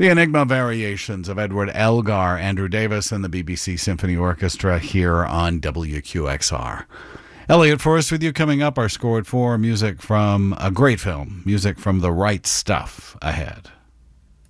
The Enigma Variations of Edward Elgar, Andrew Davis, and the BBC Symphony Orchestra here on WQXR. Elliot Forrest with you. Coming up, our Score at 4, music from a great film, music from The Right Stuff ahead.